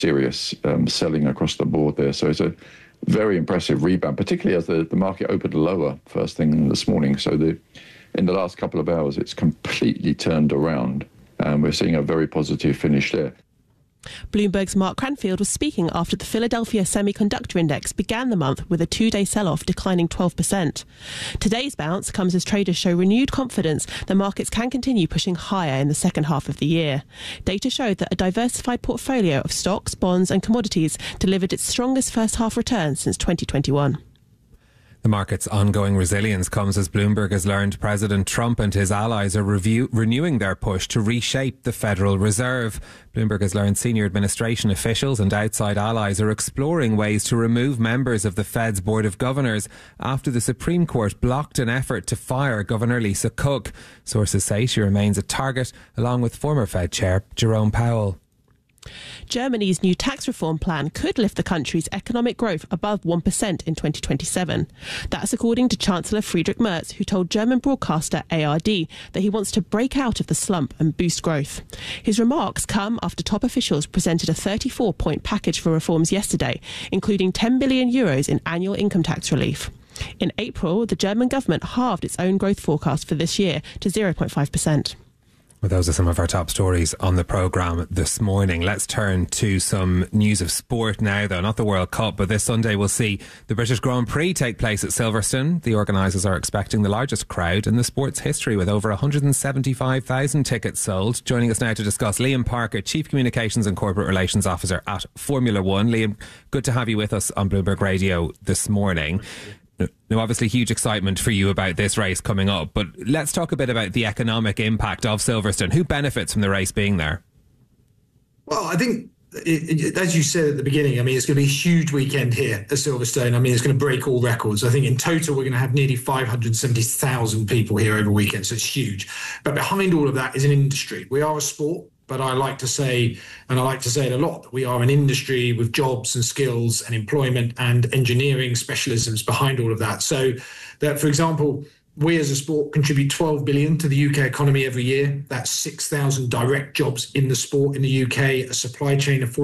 serious selling across the board there. So it's a very impressive rebound, particularly as the market opened lower first thing this morning. So in the last couple of hours, it's completely turned around, and we're seeing a very positive finish there. Bloomberg's Mark Cranfield was speaking after the Philadelphia Semiconductor Index began the month with a two-day sell-off, declining 12%. Today's bounce comes as traders show renewed confidence that markets can continue pushing higher in the second half of the year. Data showed that a diversified portfolio of stocks, bonds and commodities delivered its strongest first-half return since 2021. The market's ongoing resilience comes as Bloomberg has learned President Trump and his allies are renewing their push to reshape the Federal Reserve. Bloomberg has learned senior administration officials and outside allies are exploring ways to remove members of the Fed's Board of Governors after the Supreme Court blocked an effort to fire Governor Lisa Cook. Sources say she remains a target, along with former Fed Chair Jerome Powell. Germany's new tax reform plan could lift the country's economic growth above 1% in 2027. That's according to Chancellor Friedrich Merz, who told German broadcaster ARD that he wants to break out of the slump and boost growth. His remarks come after top officials presented a 34-point package for reforms yesterday, including €10 billion in annual income tax relief. In April, the German government halved its own growth forecast for this year to 0.5%. Well, those are some of our top stories on the programme this morning. Let's turn to some news of sport now, though. Not the World Cup, but this Sunday we'll see the British Grand Prix take place at Silverstone. The organisers are expecting the largest crowd in the sport's history, with over 175,000 tickets sold. Joining us now to discuss, Liam Parker, Chief Communications and Corporate Relations Officer at Formula One. Liam, good to have you with us on Bloomberg Radio this morning. Now, obviously, huge excitement for you about this race coming up, but let's talk a bit about the economic impact of Silverstone. Who benefits from the race being there? Well, I think, as you said at the beginning, I mean, it's going to be a huge weekend here at Silverstone. I mean, it's going to break all records. I think in total, we're going to have nearly 570,000 people here over a weekend, so it's huge. But behind all of that is an industry. We are a sport. But I like to say, and I like to say it a lot, that we are an industry with jobs and skills and employment and engineering specialisms behind all of that. So that, for example, we as a sport contribute 12 billion to the UK economy every year. That's 6,000 direct jobs in the sport in the UK, a supply chain of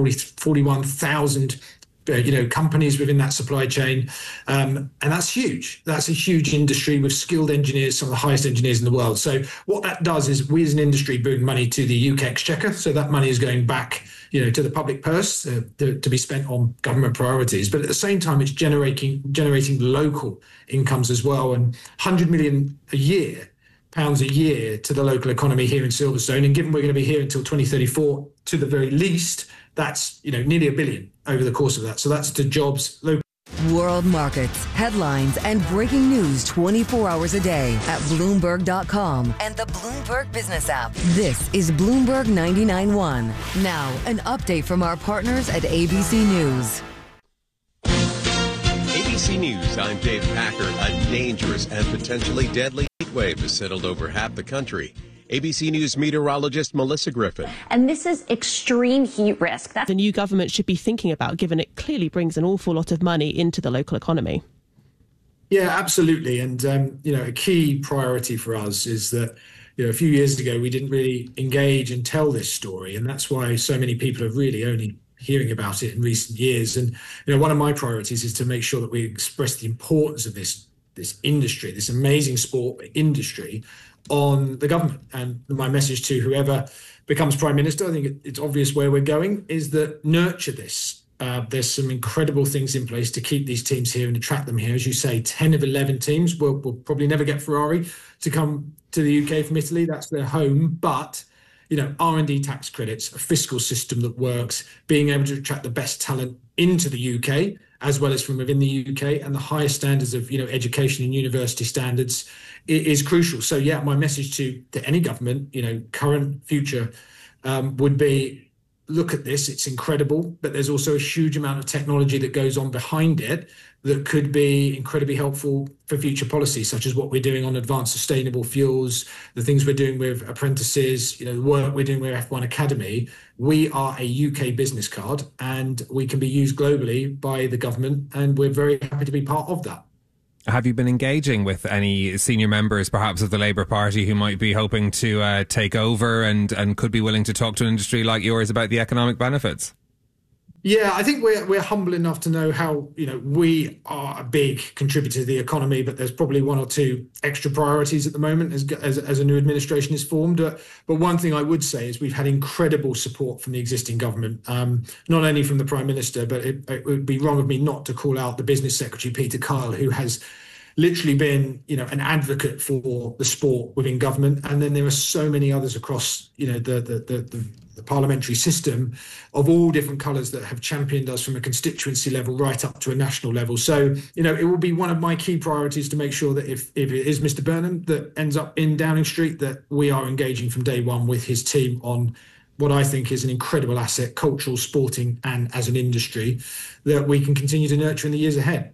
41,000 companies within that supply chain. And that's huge. That's a huge industry with skilled engineers, some of the highest engineers in the world. So what that does is we as an industry bring money to the UK exchequer. So that money is going back, to the public purse to be spent on government priorities. But at the same time, it's generating local incomes as well. And 100 million pounds a year to the local economy here in Silverstone. And given we're going to be here until 2034, to the very least, that's nearly $1 billion over the course of that. So that's to jobs. World markets, headlines, and breaking news 24 hours a day at Bloomberg.com and the Bloomberg Business app. This is Bloomberg 99.1. Now, an update from our partners at ABC News. ABC News, I'm Dave Packer. A dangerous and potentially deadly heat wave has settled over half the country. ABC News meteorologist Melissa Griffin. And this is extreme heat risk. The new government should be thinking about, given it clearly brings an awful lot of money into the local economy. Yeah, absolutely. And, a key priority for us is that, a few years ago, we didn't really engage and tell this story. And that's why so many people are really only hearing about it in recent years. And, one of my priorities is to make sure that we express the importance of this industry, this amazing sport industry, on the government. And my message to whoever becomes Prime Minister, I think it's obvious where we're going, is that nurture this. There's some incredible things in place to keep these teams here and attract them here. As you say, 10 of 11 teams will probably never get Ferrari to come to the UK from Italy. That's their home. But, R&D tax credits, a fiscal system that works, being able to attract the best talent into the UK, as well as from within the UK, and the highest standards of, education and university standards is crucial. So, yeah, my message to any government, current, future, would be, look at this. It's incredible, but there's also a huge amount of technology that goes on behind it that could be incredibly helpful for future policy, such as what we're doing on advanced sustainable fuels, the things we're doing with apprentices, the work we're doing with F1 Academy. We are a UK business card and we can be used globally by the government, and we're very happy to be part of that. Have you been engaging with any senior members, perhaps of the Labour Party, who might be hoping to take over and could be willing to talk to an industry like yours about the economic benefits? Yeah, I think we're humble enough to know how, we are a big contributor to the economy, but there's probably one or two extra priorities at the moment as a new administration is formed. But one thing I would say is we've had incredible support from the existing government, not only from the Prime Minister, but it would be wrong of me not to call out the Business Secretary, Peter Kyle, who has literally been, an advocate for the sport within government. And then there are so many others across, the parliamentary system of all different colours that have championed us from a constituency level right up to a national level. So, it will be one of my key priorities to make sure that if it is Mr. Burnham that ends up in Downing Street, that we are engaging from day one with his team on what I think is an incredible asset, cultural, sporting, and as an industry that we can continue to nurture in the years ahead.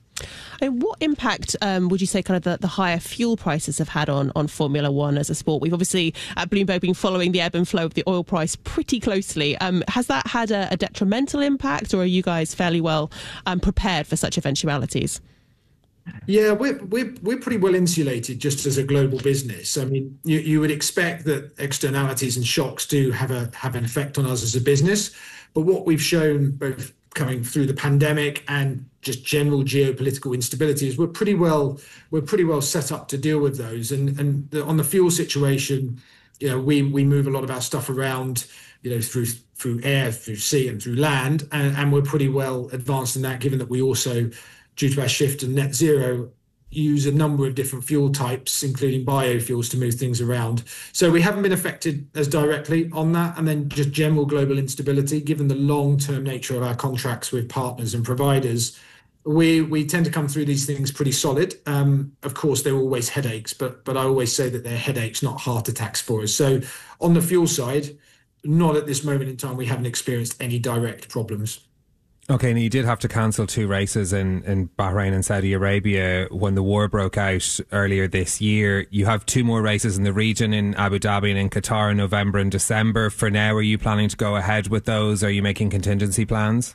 And what impact would you say kind of the higher fuel prices have had on Formula One as a sport? We've obviously at Bloomberg been following the ebb and flow of the oil price pretty closely. Has that had a detrimental impact, or are you guys fairly well prepared for such eventualities? Yeah, we're pretty well insulated just as a global business. I mean, you would expect that externalities and shocks do have an effect on us as a business, but what we've shown both coming through the pandemic and just general geopolitical instability is we're pretty well set up to deal with those. And on the fuel situation, we move a lot of our stuff around, through air, through sea, and through land, and we're pretty well advanced in that, given that we also, due to our shift to net zero, use a number of different fuel types, including biofuels, to move things around. So we haven't been affected as directly on that. And then just general global instability, given the long-term nature of our contracts with partners and providers, we tend to come through these things pretty solid. Of course, there are always headaches, but I always say that they're headaches, not heart attacks for us. So on the fuel side, not at this moment in time, we haven't experienced any direct problems. Okay, and you did have to cancel 2 races in Bahrain and Saudi Arabia when the war broke out earlier this year. You have 2 more races in the region, in Abu Dhabi and in Qatar, in November and December. For now, are you planning to go ahead with those? Are you making contingency plans?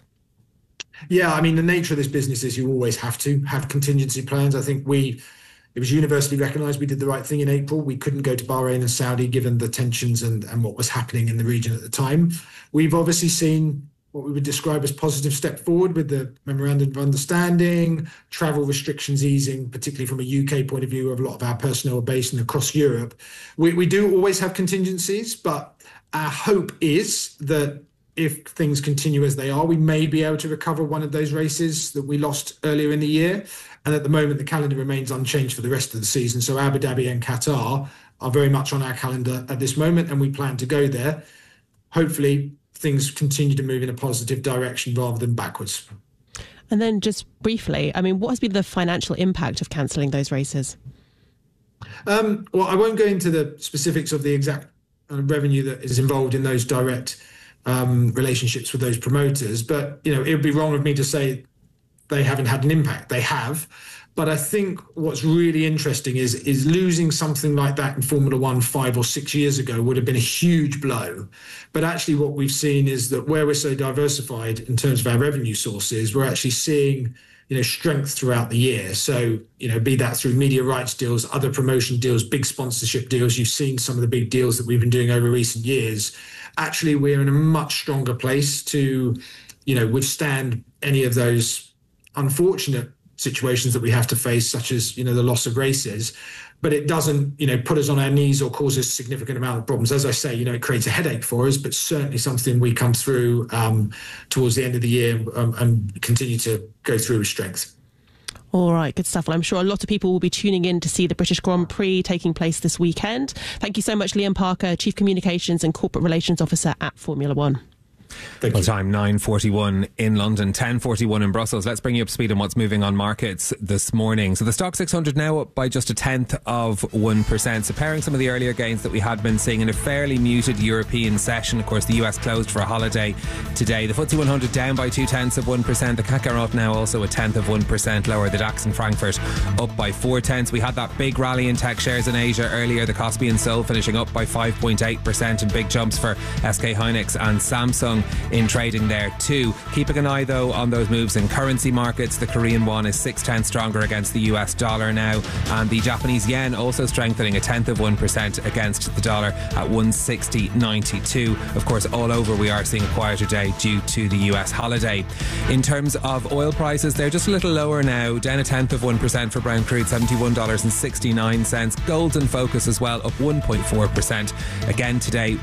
Yeah, I mean, the nature of this business is you always have to have contingency plans. I think it was universally recognised we did the right thing in April. We couldn't go to Bahrain and Saudi given the tensions and what was happening in the region at the time. We've obviously seen what we would describe as positive step forward with the Memorandum of Understanding, travel restrictions easing, particularly from a UK point of view, of a lot of our personnel are based across Europe. We do always have contingencies, but our hope is that if things continue as they are, we may be able to recover one of those races that we lost earlier in the year. And at the moment, the calendar remains unchanged for the rest of the season. So Abu Dhabi and Qatar are very much on our calendar at this moment, and we plan to go there. Hopefully, things continue to move in a positive direction rather than backwards. And then just briefly, I mean, what has been the financial impact of cancelling those races? Well, I won't go into the specifics of the exact revenue that is involved in those direct relationships with those promoters, but it would be wrong of me to say they haven't had an impact. They have. But I think what's really interesting is losing something like that in Formula One 5 or 6 years ago would have been a huge blow. But actually what we've seen is that where we're so diversified in terms of our revenue sources, we're actually seeing strength throughout the year. So, be that through media rights deals, other promotion deals, big sponsorship deals. You've seen some of the big deals that we've been doing over recent years. Actually, we're in a much stronger place to, withstand any of those unfortunate situations that we have to face, such as the loss of races, but it doesn't put us on our knees or cause us a significant amount of problems. As I say, it creates a headache for us, but certainly something we come through towards the end of the year and continue to go through with strength. All right, good stuff. Well, I'm sure a lot of people will be tuning in to see the British Grand Prix taking place this weekend. Thank you so much, Liam Parker, Chief Communications and Corporate Relations Officer at Formula One. Thank you. Time 9:41 in London, 10:41 in Brussels. Let's bring you up to speed on what's moving on markets this morning. So the Stock 600 now up by just 0.1%. So pairing some of the earlier gains that we had been seeing in a fairly muted European session. Of course, the US closed for a holiday today. The FTSE 100 down by 0.2%. The CAC 40 now also 0.1% lower. The DAX in Frankfurt up by 0.4. We had that big rally in tech shares in Asia earlier. The Kospi and Seoul finishing up by 5.8% and big jumps for SK Hynix and Samsung. strong in trading there too. Keeping an eye though on those moves in currency markets. The Korean won is 6/10 stronger against the US dollar now, and the Japanese yen also strengthening 0.1% against the dollar at 160.92. Of course, all over we are seeing a quieter day due to the US holiday. In terms of oil prices, they're just a little lower now, down 0.1% for Brent crude, $71.69. Gold in focus as well, up 1.4%. Again today,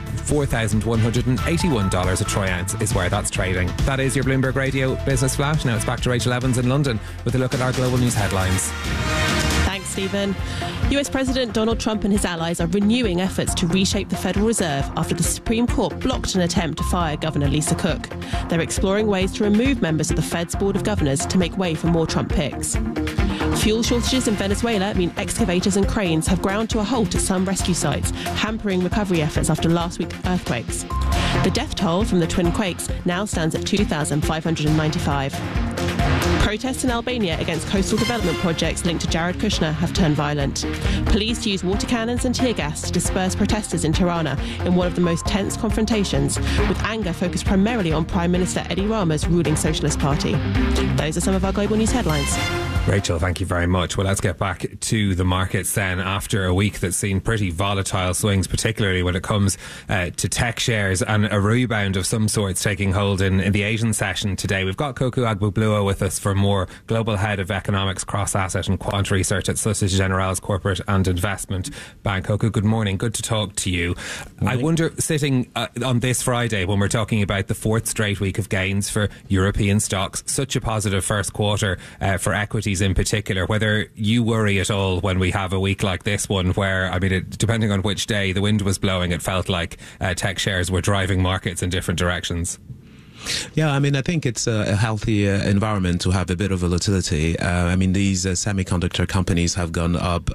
$4,181 a troy ounce is where that's trading. That is your Bloomberg Radio Business Flash. Now it's back to Rachel Evans in London with a look at our global news headlines. Thanks, Stephen. US President Donald Trump and his allies are renewing efforts to reshape the Federal Reserve after the Supreme Court blocked an attempt to fire Governor Lisa Cook. They're exploring ways to remove members of the Fed's Board of Governors to make way for more Trump picks. Fuel shortages in Venezuela mean excavators and cranes have ground to a halt at some rescue sites, hampering recovery efforts after last week's earthquakes. The death toll from the twin quakes now stands at 2,595. Protests in Albania against coastal development projects linked to Jared Kushner have turned violent. Police used water cannons and tear gas to disperse protesters in Tirana in one of the most tense confrontations, with anger focused primarily on Prime Minister Edi Rama's ruling Socialist Party. Those are some of our global news headlines. Rachel, thank you very much. Well, let's get back to the markets then after a week that's seen pretty volatile swings, particularly when it comes to tech shares, and a rebound of some sorts taking hold in the Asian session today. We've got Kokou Agbogblua with us for more, Global Head of Economics, Cross-Asset and Quant Research at Societe Generale's Corporate and Investment Bank. Kokou, good morning. Good to talk to you. I wonder, sitting on this Friday when we're talking about the fourth straight week of gains for European stocks, such a positive first quarter for equities in particular, whether you worry at all when we have a week like this one where, I mean, depending on which day the wind was blowing, it felt like tech shares were driving markets in different directions. Yeah, I mean, I think it's a healthy environment to have a bit of volatility. I mean, these semiconductor companies have gone up,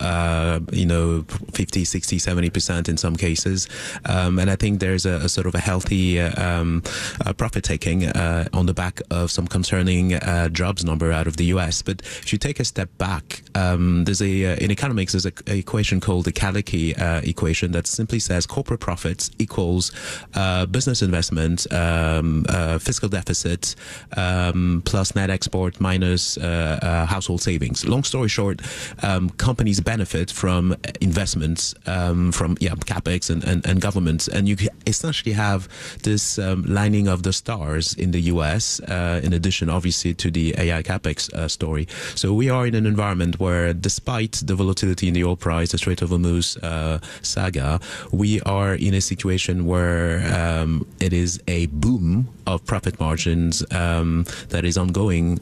50, 60, 70% in some cases. And I think there's a sort of a healthy profit taking on the back of some concerning jobs number out of the US. But if you take a step back, there's in economics, there's an equation called the Kalicki equation that simply says corporate profits equals business investment, fiscal deficit plus net export minus household savings. Long story short, companies benefit from investments from capex and governments, and you essentially have this lining of the stars in the US, in addition obviously to the AI capex story. So we are in an environment where, despite the volatility in the oil price, the Strait of Hormuz saga, we are in a situation where it is a boom of profit margins that is ongoing,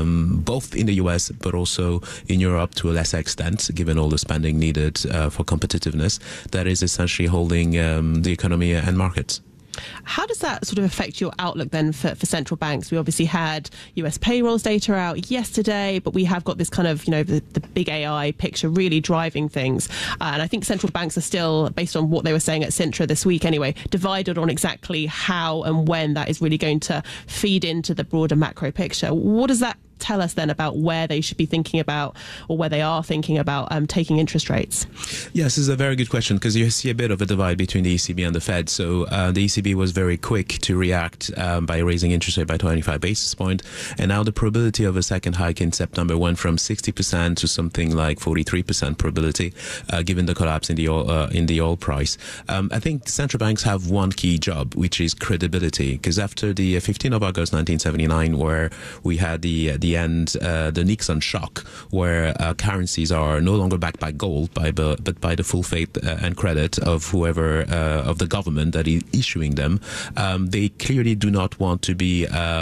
both in the US but also in Europe to a lesser extent, given all the spending needed for competitiveness, that is essentially holding the economy and markets. How does that sort of affect your outlook then for central banks? We obviously had US payrolls data out yesterday, but we have got this kind of, the big AI picture really driving things. And I think central banks are still, based on what they were saying at Sintra this week anyway, divided on exactly how and when that is really going to feed into the broader macro picture. What does that tell us then about where they should be thinking about, or where they are thinking about taking interest rates? Yes, this is a very good question, because you see a bit of a divide between the ECB and the Fed. So the ECB was very quick to react by raising interest rate by 25 basis points, and now the probability of a second hike in September went from 60% to something like 43% probability, given the collapse in the oil price. I think central banks have one key job, which is credibility, because after the 15th of August 1979, where we had the Nixon shock, where currencies are no longer backed by gold, but by the full faith and credit of whoever of the government that is issuing them, they clearly do not want to be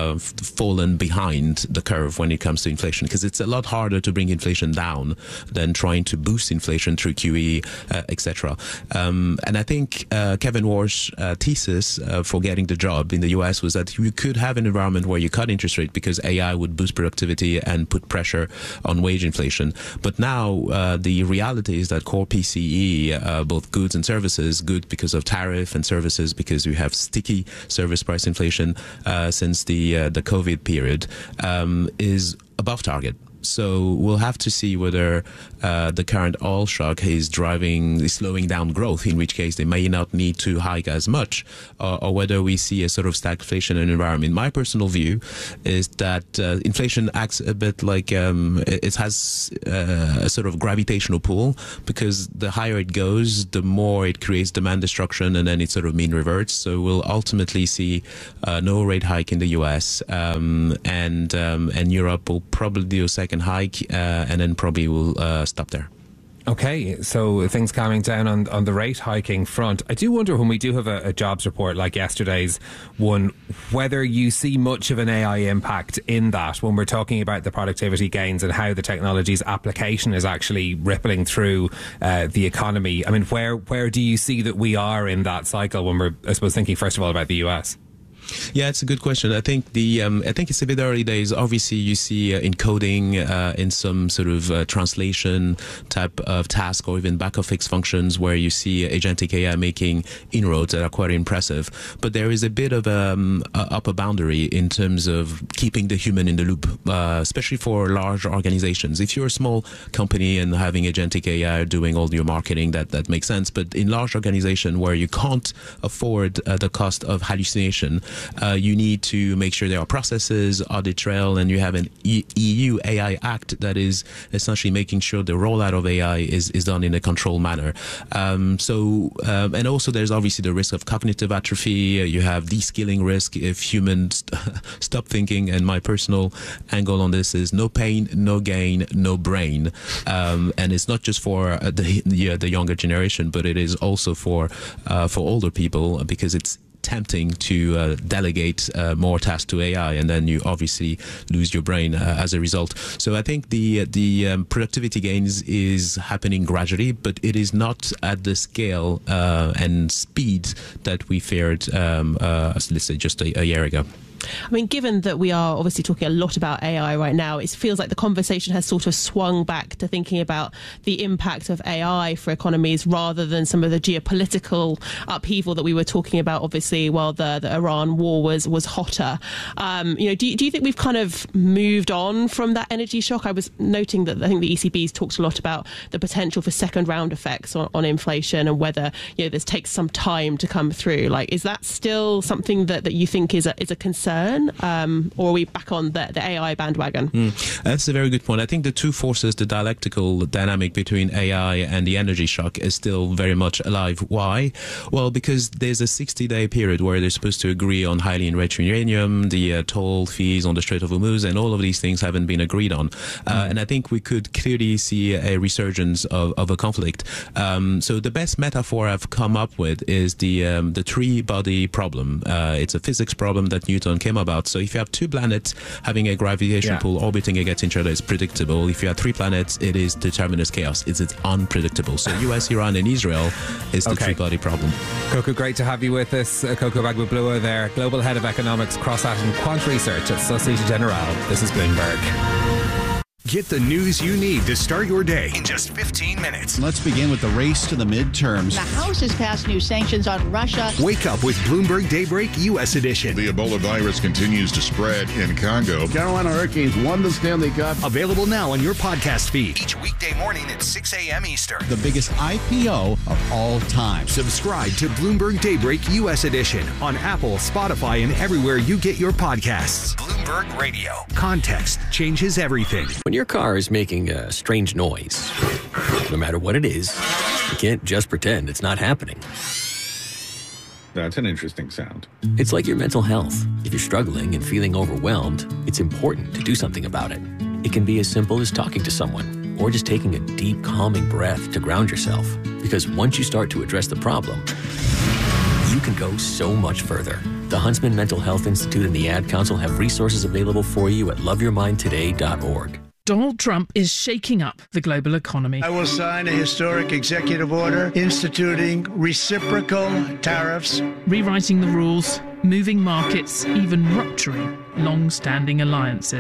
fallen behind the curve when it comes to inflation, because it's a lot harder to bring inflation down than trying to boost inflation through QE, etc. And I think Kevin Warsh's thesis for getting the job in the US was that you could have an environment where you cut interest rate because AI would boost productivity and put pressure on wage inflation. But now the reality is that core PCE, both goods and services, good because of tariff, and services because we have sticky service price inflation since the COVID period, is above target. So we'll have to see whether the current oil shock is slowing down growth, in which case they may not need to hike as much, or whether we see a sort of stagflation environment. My personal view is that inflation acts a bit like it has a sort of gravitational pull, because the higher it goes, the more it creates demand destruction, and then it sort of mean reverts. So we'll ultimately see no rate hike in the US, and Europe will probably do a second hike, and then probably will stop there. Okay, so things calming down on the rate hiking front. I do wonder, when we do have a jobs report like yesterday's one, whether you see much of an AI impact in that, when we're talking about the productivity gains and how the technology's application is actually rippling through the economy. I mean, where do you see that we are in that cycle when we're, I suppose, thinking first of all about the US? Yeah, it's a good question. I think it's a bit early days. Obviously, you see encoding in some sort of translation type of task, or even back office functions, where you see agentic AI making inroads that are quite impressive. But there is a bit of a upper boundary in terms of keeping the human in the loop, especially for large organizations. If you're a small company and having agentic AI doing all your marketing, that makes sense. But in large organization where you can't afford the cost of hallucination, you need to make sure there are processes, audit trail, and you have an EU AI Act that is essentially making sure the rollout of AI is done in a controlled manner. And also there's obviously the risk of cognitive atrophy. You have de-skilling risk if humans stop thinking. And my personal angle on this is no pain, no gain, no brain. And it's not just for the younger generation, but it is also for older people, because it's tempting to delegate more tasks to AI, and then you obviously lose your brain as a result. So I think the productivity gains is happening gradually, but it is not at the scale and speed that we feared, let's say, just a year ago. I mean, given that we are obviously talking a lot about AI right now, it feels like the conversation has sort of swung back to thinking about the impact of AI for economies, rather than some of the geopolitical upheaval that we were talking about, obviously, while the Iran war was hotter. Do you think we've kind of moved on from that energy shock? I was noting that I think the ECB's talked a lot about the potential for second round effects on inflation, and whether this takes some time to come through. Like, is that still something that you think is a concern? Or are we back on the AI bandwagon? That's a very good point. I think the two forces, the dialectical dynamic between AI and the energy shock, is still very much alive. Why? Well, because there's a 60-day period where they're supposed to agree on highly enriched uranium, the toll fees on the Strait of Hormuz, and all of these things haven't been agreed on. And I think we could clearly see a resurgence of a conflict. So the best metaphor I've come up with is the three-body problem. It's a physics problem that Newton came about. So if you have two planets having a gravitational pull orbiting against each other, it's predictable. If you have three planets, it is determinist chaos. It's unpredictable. So US, Iran, and Israel is the three-body problem. Coco, great to have you with us. Coco Bagbablua there, Global Head of Economics, Crossat and Quant Research at Societe Generale. This is Bloomberg. Get the news you need to start your day in just 15 minutes. Let's begin with the race to the midterms. The House has passed new sanctions on Russia. Wake up with Bloomberg Daybreak U.S. edition. The Ebola virus continues to spread in Congo. Carolina Hurricanes won the Stanley Cup. Available now on your podcast feed. Each weekday morning at 6 a.m. Eastern. The biggest IPO of all time. Subscribe to Bloomberg Daybreak U.S. edition on Apple, Spotify, and everywhere you get your podcasts. Bloomberg Radio. Context changes everything. When your car is making a strange noise, no matter what it is, you can't just pretend it's not happening. That's an interesting sound. It's like your mental health. If you're struggling and feeling overwhelmed, it's important to do something about it. It can be as simple as talking to someone, or just taking a deep, calming breath to ground yourself. Because once you start to address the problem, you can go so much further. The Huntsman Mental Health Institute and the Ad Council have resources available for you at loveyourmindtoday.org. Donald Trump is shaking up the global economy. I will sign a historic executive order instituting reciprocal tariffs, rewriting the rules, moving markets, even rupturing long-standing alliances.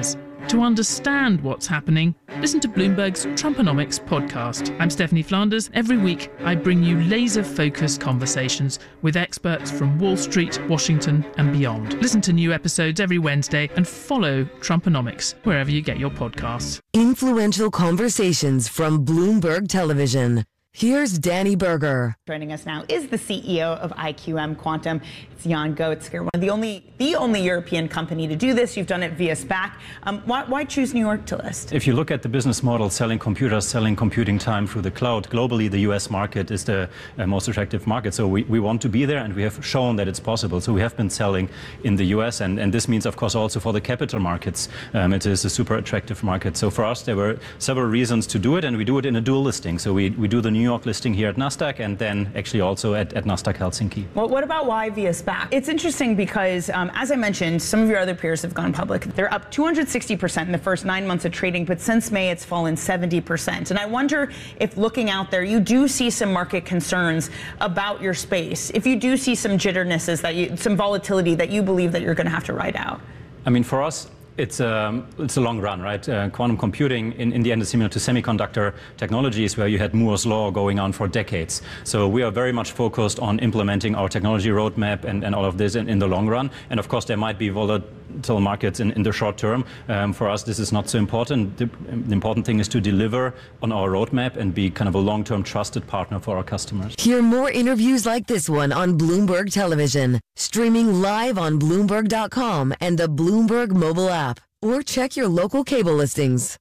To understand what's happening, listen to Bloomberg's Trumponomics podcast. I'm Stephanie Flanders. Every week, I bring you laser-focused conversations with experts from Wall Street, Washington, and beyond. Listen to new episodes every Wednesday and follow Trumponomics wherever you get your podcasts. Influential conversations from Bloomberg Television. Here's Danny Berger. Joining us now is the CEO of IQM Quantum. It's Jan Goetz-Gerber, one of the only European company to do this. You've done it via SPAC. Why choose New York to list? If you look at the business model, selling computers, selling computing time through the cloud, globally the US market is the most attractive market. So we want to be there, and we have shown that it's possible. So we have been selling in the US, and this means, of course, also for the capital markets. It is a super attractive market. So for us, there were several reasons to do it, and we do it in a dual listing. So we do the New York listing here at Nasdaq, and then actually also at Nasdaq Helsinki. Well, what about why via SPAC? It's interesting because, as I mentioned, some of your other peers have gone public. They're up 260% in the first 9 months of trading, but since May, it's fallen 70%. And I wonder if, looking out there, you do see some market concerns about your space. If you do see some jitternesses, some volatility that you believe that you're going to have to ride out. I mean, for us, it's a long run, right? Quantum computing, in the end, is similar to semiconductor technologies, where you had Moore's law going on for decades. So we are very much focused on implementing our technology roadmap and all of this in the long run. And of course, there might be volatile markets in the short term. For us, this is not so important. The important thing is to deliver on our roadmap and be kind of a long-term trusted partner for our customers. Hear more interviews like this one on Bloomberg Television, streaming live on Bloomberg.com and the Bloomberg mobile app. Or check your local cable listings.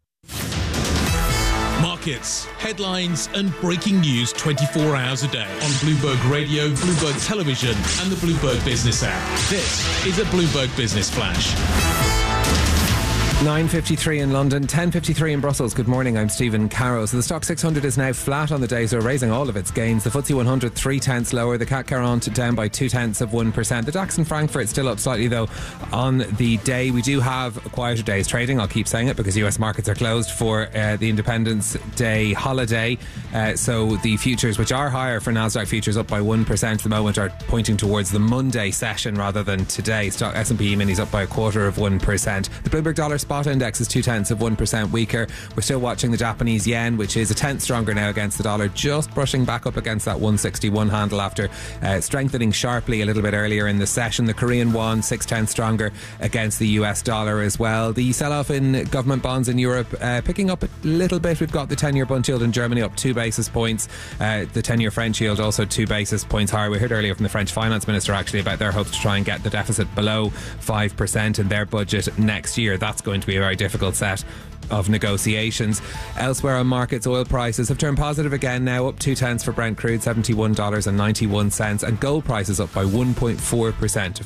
Markets, headlines and breaking news 24 hours a day on Bloomberg Radio, Bloomberg Television and the Bloomberg Business app. This is a Bloomberg Business Flash. 9:53 in London, 10:53 in Brussels. Good morning, I'm Stephen Carroll. So the Stock 600 is now flat on the day, so raising all of its gains. The FTSE 100 3/10 lower, the CAC 40 down by 0.2%. The DAX and Frankfurt still up slightly though on the day. We do have a quieter day's trading, I'll keep saying it, because US markets are closed for the Independence Day holiday. So the futures, which are higher for Nasdaq futures, up by 1% at the moment, are pointing towards the Monday session rather than today. Stock S&P E-minis up by 0.25%. The Bloomberg Dollar Spot Index is 0.2% weaker. We're still watching the Japanese yen, which is 1/10 stronger now against the dollar, just brushing back up against that 161 handle after strengthening sharply a little bit earlier in the session. The Korean won 6/10 stronger against the US dollar as well. The sell-off in government bonds in Europe picking up a little bit. We've got the 10-year bund yield in Germany up 2 basis points. The 10-year French yield also 2 basis points higher. We heard earlier from the French finance minister actually about their hopes to try and get the deficit below 5% in their budget next year. That's going to be a very difficult set of negotiations. Elsewhere on markets, oil prices have turned positive again now, up 0.2 for Brent crude, $71.91, and gold prices up by 1.4% to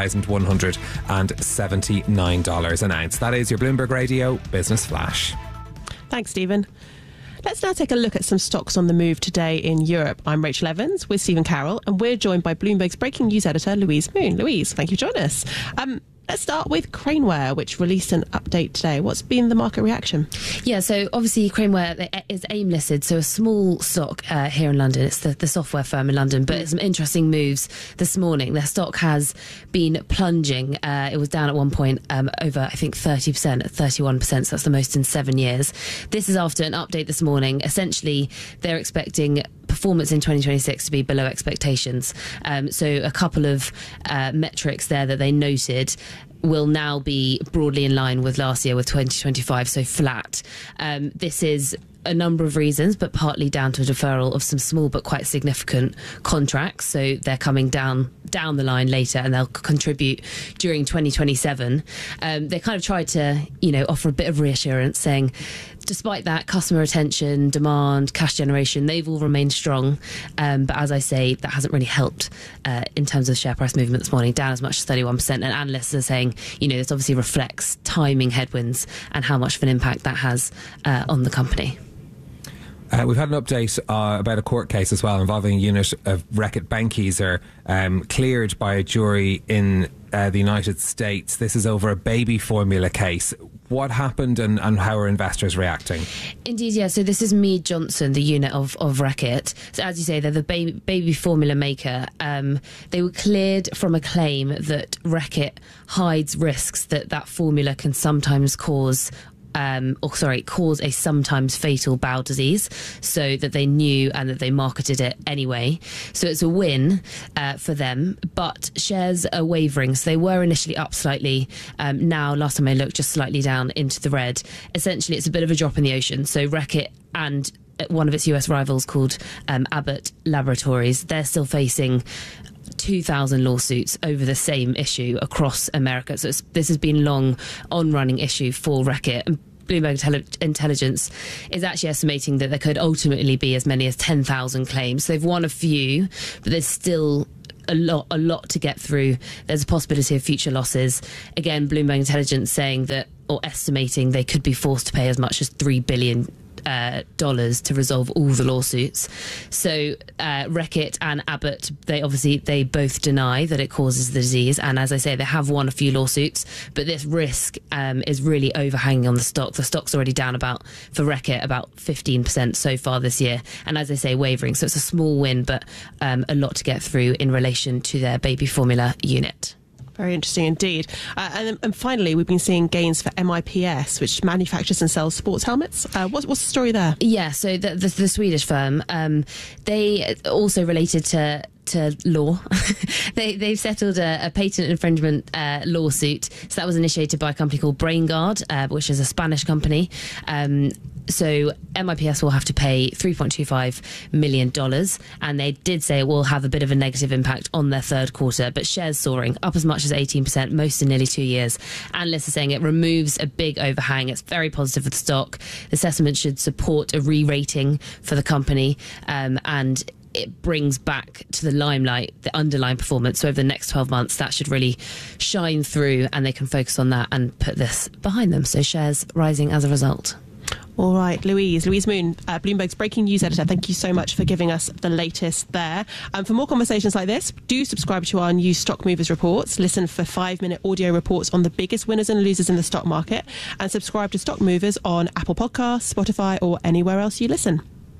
$4,179 an ounce. That is your Bloomberg Radio Business Flash. Thanks, Stephen. Let's now take a look at some stocks on the move today in Europe. I'm Rachel Evans with Stephen Carroll, and we're joined by Bloomberg's breaking news editor, Louise Moon. Louise, thank you for joining us. Let's start with Craneware, which released an update today. What's been the market reaction? Yeah, so obviously Craneware is AIM listed, so a small stock here in London. It's the software firm in London, but some interesting moves this morning. Their stock has been plunging. It was down at one point over, I think, 30%, at 31%, so that's the most in 7 years. This is after an update this morning. Essentially, they're expecting performance in 2026 to be below expectations. So a couple of metrics there that they noted will now be broadly in line with last year, with 2025, so flat. This is a number of reasons, but partly down to a deferral of some small but quite significant contracts. So they're coming down the line later, and they'll contribute during 2027. They kind of tried to, offer a bit of reassurance, saying, despite that, customer retention, demand, cash generation, they've all remained strong. But as I say, that hasn't really helped in terms of share price movement this morning, down as much as 31%. And analysts are saying, this obviously reflects timing headwinds and how much of an impact that has on the company. We've had an update about a court case as well involving a unit of Reckitt Benckiser cleared by a jury in the United States. This is over a baby formula case. What happened and how are investors reacting? Indeed, yeah. So this is Mead Johnson, the unit of Reckitt. So as you say, they're the baby formula maker. They were cleared from a claim that Reckitt hides risks that formula can sometimes cause a sometimes fatal bowel disease, so that they knew and that they marketed it anyway. So it's a win for them, but shares are wavering. So they were initially up slightly. Now, last time I looked, just slightly down into the red. Essentially, it's a bit of a drop in the ocean. So Reckitt and one of its US rivals called Abbott Laboratories, they're still facing 2,000 lawsuits over the same issue across America. So this has been a long on-running issue for Reckitt. And Bloomberg Intelligence is actually estimating that there could ultimately be as many as 10,000 claims. So they've won a few, but there's still a lot to get through. There's a possibility of future losses. Again, Bloomberg Intelligence saying that, or estimating, they could be forced to pay as much as $3 billion to resolve all the lawsuits. So Reckitt and Abbott, they both deny that it causes the disease, and as I say, they have won a few lawsuits, but this risk is really overhanging on the stock. The stock's already down for Reckitt about 15% so far this year, and as I say, wavering. So it's a small win, but a lot to get through in relation to their baby formula unit. Very interesting indeed. And finally, we've been seeing gains for MIPS, which manufactures and sells sports helmets. What's the story there? Yeah, so the Swedish firm, they also related to law. They've settled a patent infringement lawsuit. So that was initiated by a company called BrainGuard, which is a Spanish company. So MIPS will have to pay $3.25 million, and they did say it will have a bit of a negative impact on their third quarter, but shares soaring up as much as 18%, most in nearly 2 years. Analysts are saying it removes a big overhang. It's very positive for the stock. The settlement should support a re-rating for the company, and it brings back to the limelight the underlying performance. So over the next 12 months, that should really shine through, and they can focus on that and put this behind them. So shares rising as a result. All right, Louise Moon, Bloomberg's breaking news editor, thank you so much for giving us the latest there. For more conversations like this, do subscribe to our new Stock Movers reports, listen for 5-minute audio reports on the biggest winners and losers in the stock market, and subscribe to Stock Movers on Apple Podcasts, Spotify, or anywhere else you listen.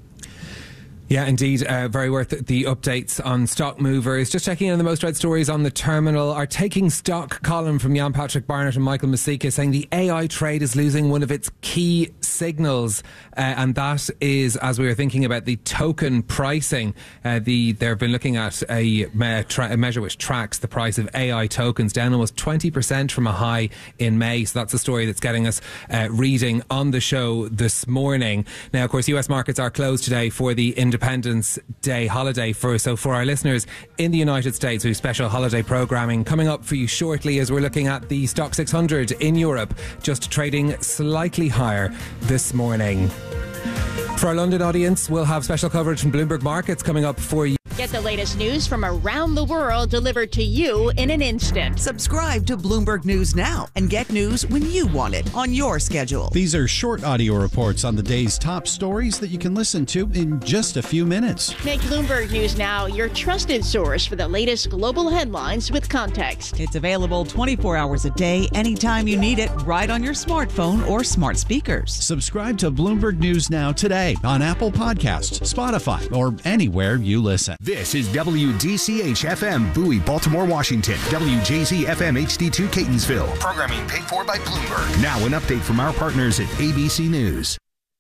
Yeah, indeed. Very worth the updates on Stock Movers. Just checking in on the most read stories on the terminal. Our Taking Stock column from Jan Patrick Barnett and Michael Masika saying the AI trade is losing one of its key signals. And that is, as we were thinking about the token pricing, they've been looking at a measure which tracks the price of AI tokens, down almost 20% from a high in May. So that's the story that's getting us reading on the show this morning. Now, of course, US markets are closed today for the Independence Day holiday. For our listeners in the United States, we have special holiday programming coming up for you shortly, as we're looking at the Stock 600 in Europe, just trading slightly higher this morning. For our London audience, we'll have special coverage from Bloomberg Markets coming up for you. Get the latest news from around the world delivered to you in an instant. Subscribe to Bloomberg News now and get news when you want it on your schedule. These are short audio reports on the day's top stories that you can listen to in just a few minutes. Make Bloomberg News Now your trusted source for the latest global headlines with context. It's available 24 hours a day, anytime you need it, right on your smartphone or smart speakers. Subscribe to Bloomberg News Now today on Apple Podcasts, Spotify, or anywhere you listen. This is WDCH-FM, Bowie, Baltimore, Washington. WJZ-FM HD2, Catonsville. Programming paid for by Bloomberg. Now an update from our partners at ABC News.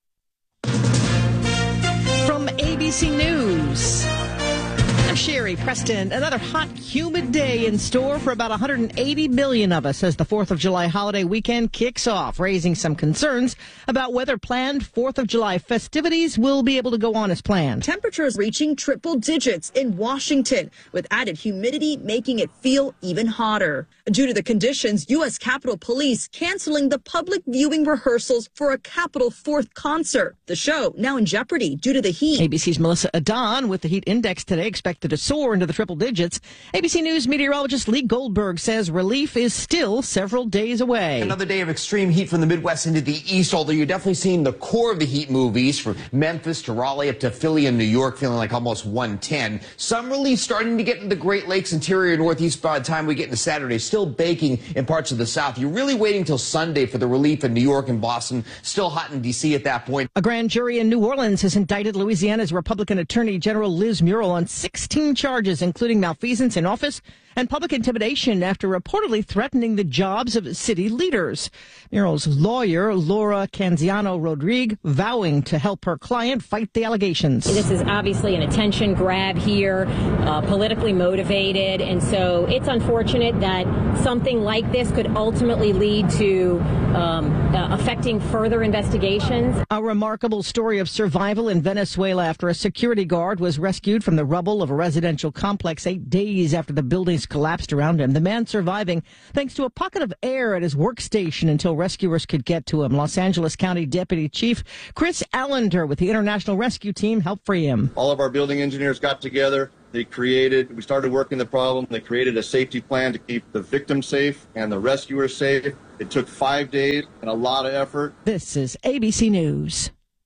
From ABC News, I'm Sherry Preston. Another hot, humid day in store for about 180 million of us as the 4th of July holiday weekend kicks off, raising some concerns about whether planned 4th of July festivities will be able to go on as planned. Temperatures reaching triple digits in Washington, with added humidity making it feel even hotter. Due to the conditions, U.S. Capitol Police canceling the public viewing rehearsals for a Capitol 4th concert. The show now in jeopardy due to the heat. ABC's Melissa Adon with the heat index today expected to soar into the triple digits. ABC News meteorologist Lee Goldberg says relief is still several days away. Another day of extreme heat from the Midwest into the east, although you're definitely seeing the core of the heat move east from Memphis to Raleigh up to Philly and New York, feeling like almost 110. Some relief starting to get into the Great Lakes interior northeast by the time we get into Saturday. Still baking in parts of the south. You're really waiting till Sunday for the relief in New York and Boston. Still hot in D.C. at that point. A grand jury in New Orleans has indicted Louisiana's Republican Attorney General Liz Muriel on 16 charges, including malfeasance in office and public intimidation after reportedly threatening the jobs of city leaders. Muriel's lawyer, Laura Canziano-Rodrigue, vowing to help her client fight the allegations. This is obviously an attention grab here, politically motivated, and so it's unfortunate that something like this could ultimately lead to affecting further investigations. A remarkable story of survival in Venezuela after a security guard was rescued from the rubble of a residential complex 8 days after the buildings collapsed around him. The man surviving thanks to a pocket of air at his workstation until rescuers could get to him. Los Angeles County Deputy Chief Chris Allender with the International Rescue Team helped free him. All of our building engineers got together. We started working the problem. They created a safety plan to keep the victim safe and the rescuer safe. It took 5 days and a lot of effort. This is ABC News.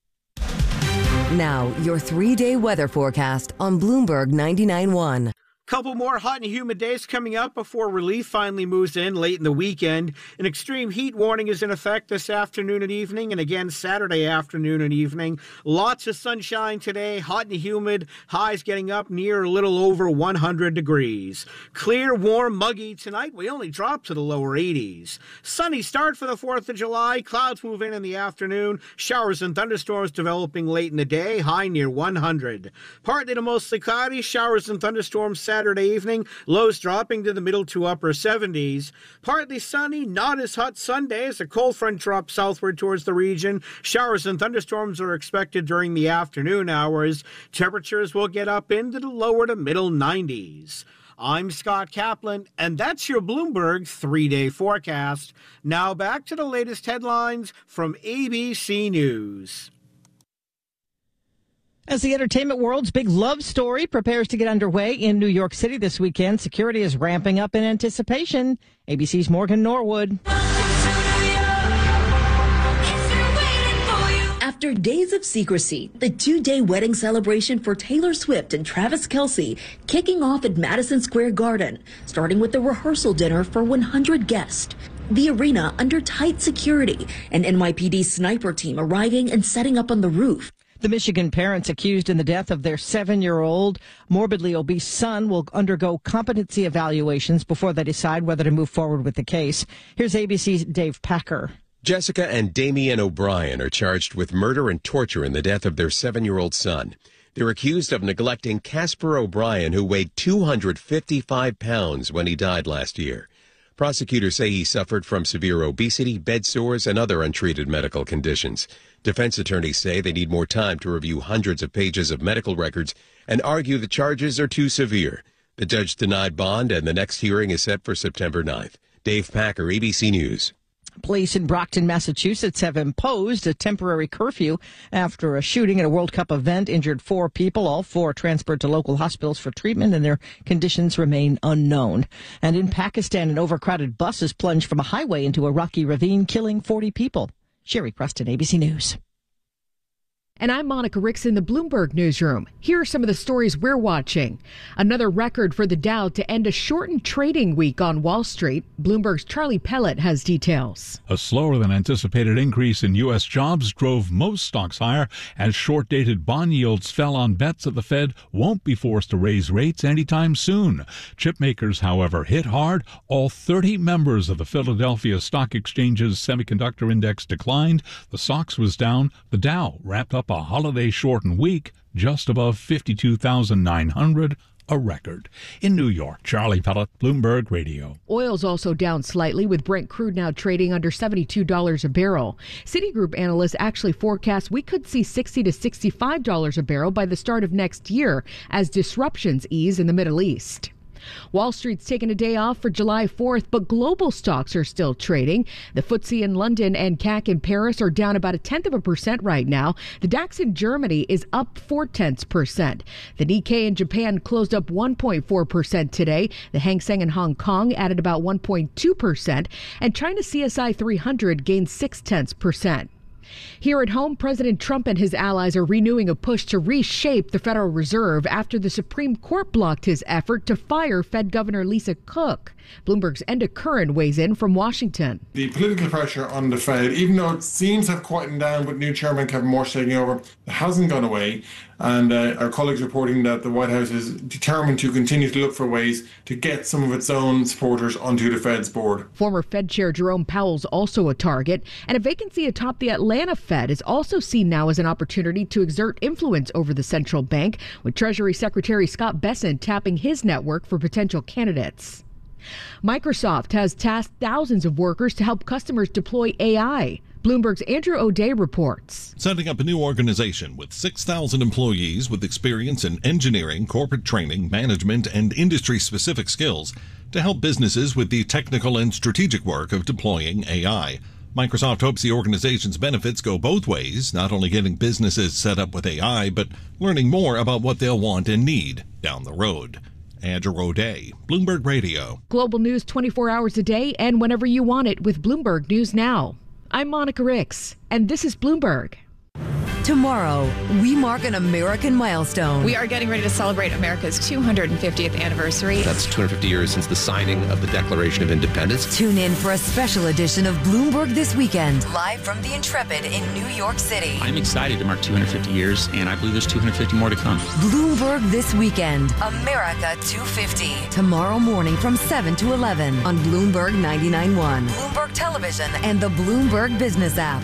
Now, your 3-day weather forecast on Bloomberg 99.1. Couple more hot and humid days coming up before relief finally moves in late in the weekend. An extreme heat warning is in effect this afternoon and evening, and again Saturday afternoon and evening. Lots of sunshine today, hot and humid, highs getting up near a little over 100 degrees. Clear, warm, muggy tonight. We only drop to the lower 80s. Sunny start for the 4th of July. Clouds move in the afternoon. Showers and thunderstorms developing late in the day, high near 100. Partly to mostly cloudy, showers and thunderstorms Saturday evening, lows dropping to the middle to upper 70s. Partly sunny, not as hot Sunday as a cold front drops southward towards the region. Showers and thunderstorms are expected during the afternoon hours. Temperatures will get up into the lower to middle 90s. I'm Scott Kaplan, and that's your Bloomberg 3-day forecast. Now back to the latest headlines from ABC News. As the entertainment world's big love story prepares to get underway in New York City this weekend, security is ramping up in anticipation. ABC's Morgan Norwood. After days of secrecy, the 2-day wedding celebration for Taylor Swift and Travis Kelce kicking off at Madison Square Garden, starting with the rehearsal dinner for 100 guests. The arena under tight security, an NYPD sniper team arriving and setting up on the roof. The Michigan parents accused in the death of their 7-year-old morbidly obese son will undergo competency evaluations before they decide whether to move forward with the case. Here's ABC's Dave Packer. Jessica and Damian O'Brien are charged with murder and torture in the death of their 7-year-old son. They're accused of neglecting Casper O'Brien, who weighed 255 pounds when he died last year. Prosecutors say he suffered from severe obesity, bed sores, and other untreated medical conditions. Defense attorneys say they need more time to review hundreds of pages of medical records and argue the charges are too severe. The judge denied bond, and the next hearing is set for September 9th. Dave Packer, ABC News. Police in Brockton, Massachusetts have imposed a temporary curfew after a shooting at a World Cup event injured 4 people. All 4 transferred to local hospitals for treatment, and their conditions remain unknown. And in Pakistan, an overcrowded bus has plunged from a highway into a rocky ravine, killing 40 people. Sherry Preston, ABC News. And I'm Monica Ricks in the Bloomberg Newsroom. Here are some of the stories we're watching. Another record for the Dow to end a shortened trading week on Wall Street. Bloomberg's Charlie Pellet has details. A slower than anticipated increase in U.S. jobs drove most stocks higher as short-dated bond yields fell on bets that the Fed won't be forced to raise rates anytime soon. Chip makers, however, hit hard. All 30 members of the Philadelphia Stock Exchange's semiconductor index declined. The SOX was down. The Dow wrapped up a holiday-shortened week just above 52,900, a record. In New York, Charlie Pellet, Bloomberg Radio. Oil's also down slightly, with Brent crude now trading under $72 a barrel. Citigroup analysts actually forecast we could see $60 to $65 a barrel by the start of next year as disruptions ease in the Middle East. Wall Street's taken a day off for July 4th, but global stocks are still trading. The FTSE in London and CAC in Paris are down about 0.1% right now. The DAX in Germany is up 0.4%. The Nikkei in Japan closed up 1.4% today. The Hang Seng in Hong Kong added about 1.2%, and China CSI 300 gained 0.6%. Here at home, President Trump and his allies are renewing a push to reshape the Federal Reserve after the Supreme Court blocked his effort to fire Fed Governor Lisa Cook. Bloomberg's Enda Curran weighs in from Washington. The political pressure on the Fed, even though it seems to have quietened down with new Chairman Kevin Morse taking over, it hasn't gone away. And our colleagues reporting that the White House is determined to continue to look for ways to get some of its own supporters onto the Fed's board. Former Fed Chair Jerome Powell's also a target, and a vacancy atop the Atlanta Fed is also seen now as an opportunity to exert influence over the central bank, with Treasury Secretary Scott Bessent tapping his network for potential candidates. Microsoft has tasked thousands of workers to help customers deploy AI. Bloomberg's Andrew O'Day reports. Setting up a new organization with 6,000 employees with experience in engineering, corporate training, management, and industry-specific skills to help businesses with the technical and strategic work of deploying AI. Microsoft hopes the organization's benefits go both ways, not only getting businesses set up with AI, but learning more about what they'll want and need down the road. Andrew O'Day, Bloomberg Radio. Global news 24 hours a day and whenever you want it with Bloomberg News Now. I'm Monica Ricks, and this is Bloomberg. Tomorrow, we mark an American milestone. We are getting ready to celebrate America's 250th anniversary. That's 250 years since the signing of the Declaration of Independence. Tune in for a special edition of Bloomberg This Weekend, live from the Intrepid in New York City. I'm excited to mark 250 years, and I believe there's 250 more to come. Bloomberg This Weekend, America 250. Tomorrow morning from 7 to 11 on Bloomberg 99.1, Bloomberg Television, and the Bloomberg Business app.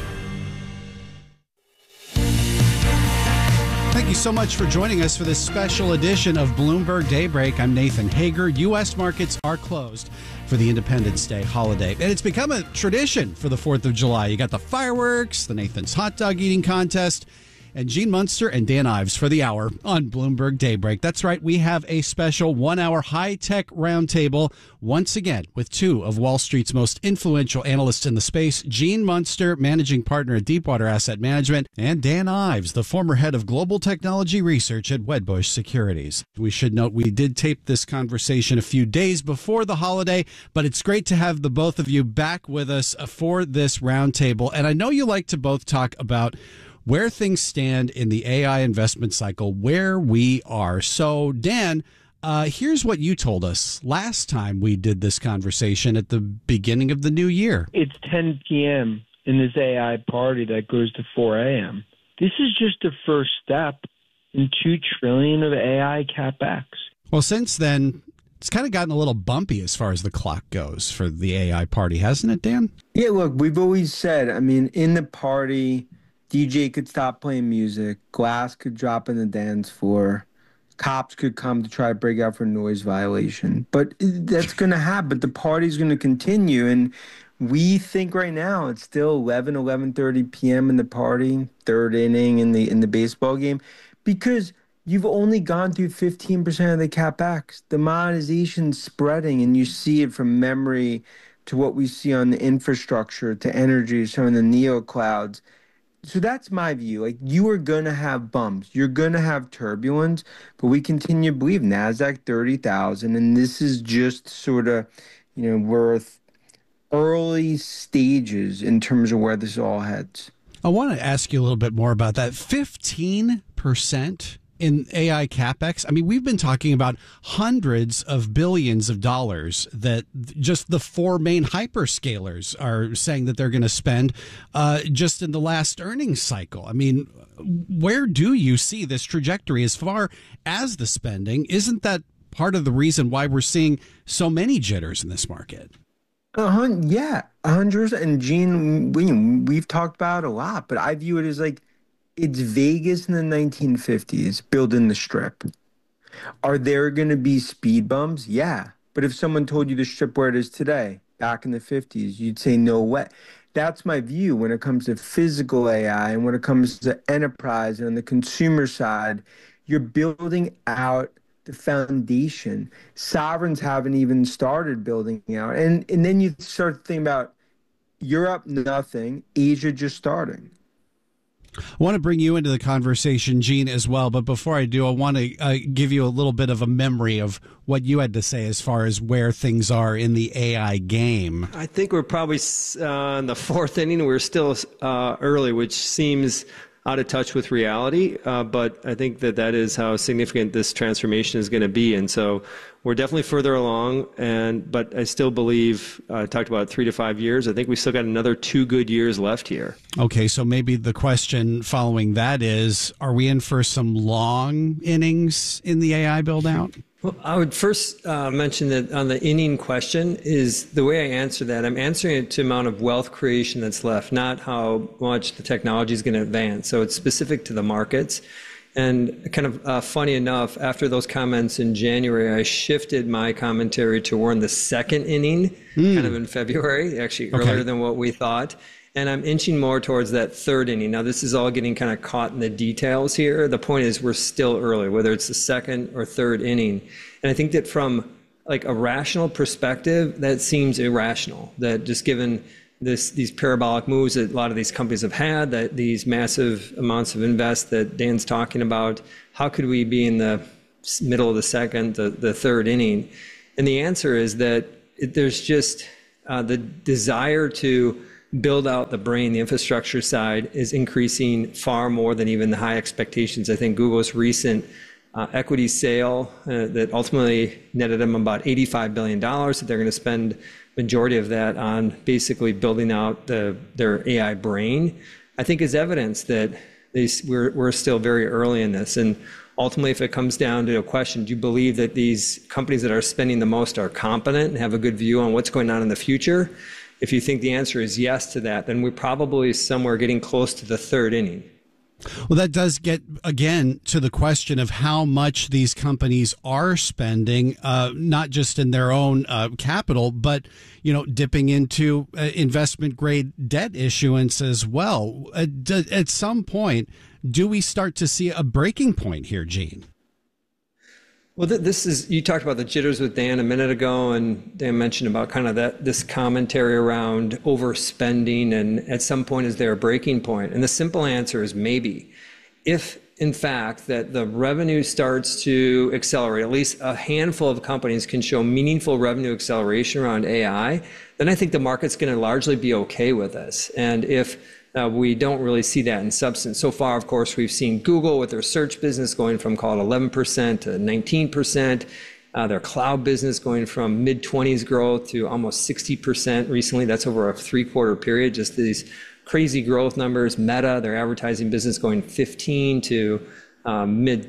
Thank you so much for joining us for this special edition of Bloomberg Daybreak. I'm Nathan Hager. U.S. markets are closed for the Independence Day holiday. And it's become a tradition for the 4th of July. You got the fireworks, the Nathan's hot dog eating contest, and Gene Munster and Dan Ives for the hour on Bloomberg Daybreak. That's right, we have a special 1-hour high-tech roundtable once again with two of Wall Street's most influential analysts in the space, Gene Munster, managing partner at Deepwater Asset Management, and Dan Ives, the former head of global technology research at Wedbush Securities. We should note we did tape this conversation a few days before the holiday, but it's great to have the both of you back with us for this roundtable. And I know you like to both talk about where things stand in the AI investment cycle, where we are. So, Dan, here's what you told us last time we did this conversation at the beginning of the new year. It's 10 p.m. in this AI party that goes to 4 a.m. This is just the first step in $2 trillion of AI CapEx. Well, since then, it's kind of gotten a little bumpy as far as the clock goes for the AI party, hasn't it, Dan? Yeah, look, we've always said, in the party, DJ could stop playing music, glass could drop in the dance floor, cops could come to try to break out for noise violation. But that's going to happen. The party's going to continue. And we think right now it's still 11:30 p.m. in the party, third inning in the baseball game, because you've only gone through 15% of the CapEx. The monetization's spreading, and you see it from memory to what we see on the infrastructure to energy, some of the neo clouds. So that's my view. Like, you are going to have bumps. You're going to have turbulence, but we continue to believe NASDAQ 30,000, and this is just sort of, we're early stages in terms of where this all heads. I want to ask you a little bit more about that. 15% in AI CapEx. We've been talking about hundreds of billions of dollars that just the four main hyperscalers are saying that they're going to spend just in the last earnings cycle. Where do you see this trajectory as far as the spending? Isn't that part of the reason why we're seeing so many jitters in this market? Yeah, 100%. And Gene, we've talked about it a lot, but I view it as like, it's Vegas in the 1950s, building the Strip. Are there going to be speed bumps? Yeah. But if someone told you the Strip where it is today, back in the 50s, you'd say no way. That's my view when it comes to physical AI and when it comes to enterprise and on the consumer side. You're building out the foundation. Sovereigns haven't even started building out. And then you start thinking about Europe, nothing. Asia just starting. I want to bring you into the conversation, Gene, as well. But before I do, I want to give you a little bit of a memory of what you had to say as far as where things are in the AI game. I think we're probably in the fourth inning. We're still early, which seems out of touch with reality. But I think that is how significant this transformation is going to be. And so we're definitely further along. But I still believe, I talked about 3 to 5 years. I think we still got another 2 good years left here. Okay, so maybe the question following that is, are we in for some long innings in the AI build out? Well, I would first mention that on the inning question is the way I answer that. I'm answering it to amount of wealth creation that's left, not how much the technology is going to advance. So it's specific to the markets. And kind of funny enough, after those comments in January, I shifted my commentary to we're in the second inning, kind of in February, actually earlier than what we thought. And I'm inching more towards that third inning. Now, this is all getting kind of caught in the details here. The point is we're still early, whether it's the second or third inning. And I think that from like a rational perspective, that seems irrational, that just given these parabolic moves that a lot of these companies have had, that these massive amounts of invest that Dan's talking about, how could we be in the middle of the second, the third inning? And the answer is that there's just the desire to build out the brain, the infrastructure side is increasing far more than even the high expectations. I think Google's recent equity sale that ultimately netted them about $85 billion, that they're going to spend majority of that on basically building out their AI brain, I think is evidence that we're still very early in this. And ultimately, if it comes down to a question, do you believe that these companies that are spending the most are competent and have a good view on what's going on in the future? If you think the answer is yes to that, then we're probably somewhere getting close to the third inning. Well, that does get, again, to the question of how much these companies are spending, not just in their own capital, but, dipping into investment-grade debt issuance as well. At some point, do we start to see a breaking point here, Gene? Well, you talked about the jitters with Dan a minute ago, and Dan mentioned about kind of this commentary around overspending, and at some point, is there a breaking point? And the simple answer is maybe. If, in fact, that the revenue starts to accelerate, at least a handful of companies can show meaningful revenue acceleration around AI, then I think the market's going to largely be okay with this. And if we don't really see that in substance. So far, of course, we've seen Google with their search business going from, call it 11% to 19%, their cloud business going from mid-20s growth to almost 60% recently. That's over a 3-quarter period, just these crazy growth numbers. Meta, their advertising business going 15 to low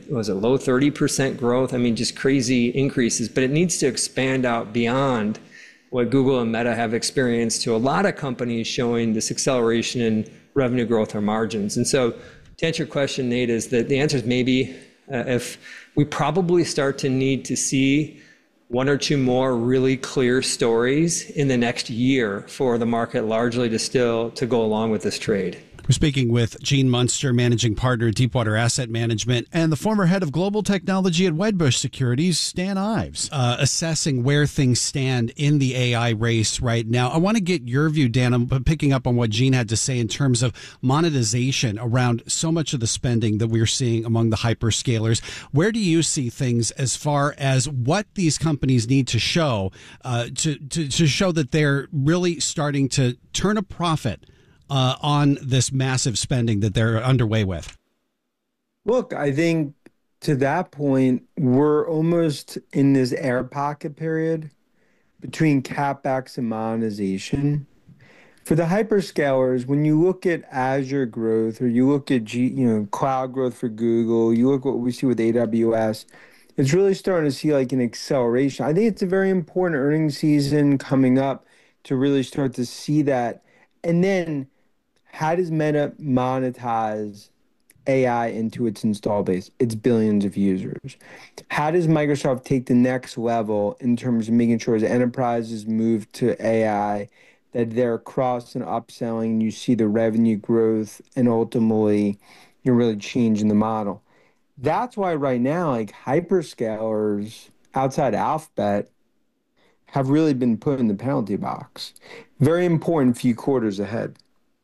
30% growth. I mean, just crazy increases, but it needs to expand out beyond what Google and Meta have experienced to a lot of companies showing this acceleration in revenue growth or margins. And so to answer your question, Nate, is that the answer is maybe if we probably start to need to see 1 or 2 more really clear stories in the next year for the market largely to go along with this trade. We're speaking with Gene Munster, managing partner at Deepwater Asset Management, and the former head of global technology at Wedbush Securities, Stan Ives, assessing where things stand in the AI race right now. I want to get your view, Dan. I'm picking up on what Gene had to say in terms of monetization around so much of the spending that we're seeing among the hyperscalers. Where do you see things as far as what these companies need to show to show that they're really starting to turn a profit on this massive spending that they're underway with? Look, I think to that point, we're almost in this air pocket period between CapEx and monetization. For the hyperscalers, when you look at Azure growth or you look at cloud growth for Google, you look at what we see with AWS, it's really starting to see like an acceleration. I think it's a very important earnings season coming up to really start to see that. And then how does Meta monetize AI into its install base? It's billions of users. How does Microsoft take the next level in terms of making sure as enterprises move to AI that they're cross and upselling, you see the revenue growth, and ultimately you're really changing the model? That's why right now, like hyperscalers outside Alphabet have really been put in the penalty box. Very important few quarters ahead.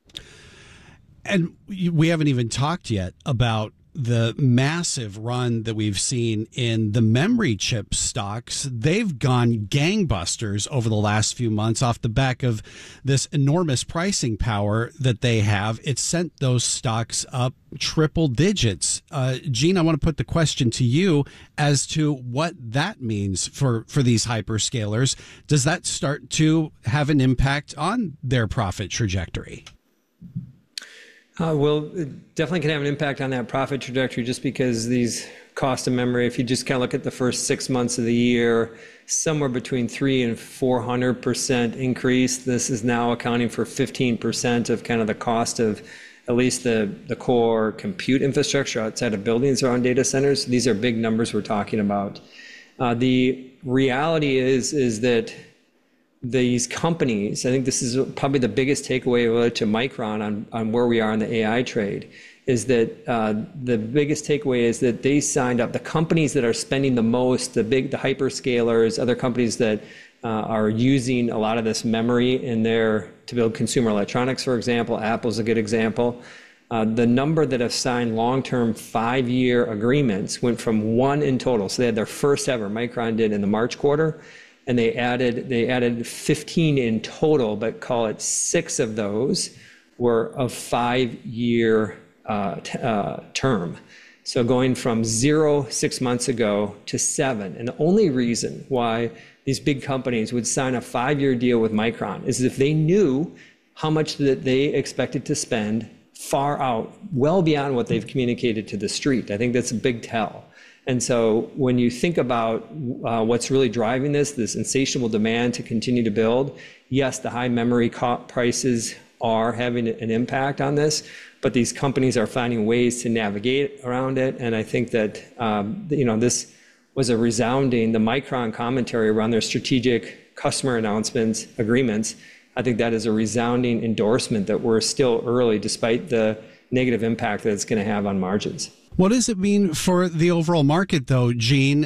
And we haven't even talked yet about the massive run that we've seen in the memory chip stocks. They've gone gangbusters over the last few months off the back of this enormous pricing power that they have. It's sent those stocks up triple digits. Gene, I want to put the question to you as to what that means for these hyperscalers. Does that start to have an impact on their profit trajectory? Well, it definitely can have an impact on that profit trajectory just because these cost of memory, if you just kind of look at the first 6 months of the year, somewhere between 300% and 400% increase. This is now accounting for 15% of kind of the cost of at least the core compute infrastructure outside of buildings around data centers. These are big numbers we're talking about. The reality is that these companies, I think this is probably the biggest takeaway related to Micron on where we are in the AI trade, is that the biggest takeaway is that they signed up, the companies that are spending the most, the hyperscalers, other companies that are using a lot of this memory to build consumer electronics, for example. Apple's a good example. The number that have signed long-term 5-year agreements went from 1 in total. So they had their first ever, Micron did in the March quarter, and they added 15 in total, but call it 6 of those were of 5-year term. So going from 0 6 months ago to 7. And the only reason why these big companies would sign a 5-year deal with Micron is if they knew how much that they expected to spend far out, well beyond what they've communicated to the street. I think that's a big tell. And so when you think about what's really driving this insatiable demand to continue to build, yes, the high memory prices are having an impact on this, but these companies are finding ways to navigate around it. And I think that, this was the Micron commentary around their strategic customer announcements, agreements. I think that is a resounding endorsement that we're still early, despite the negative impact that it's going to have on margins. What does it mean for the overall market, though, Gene,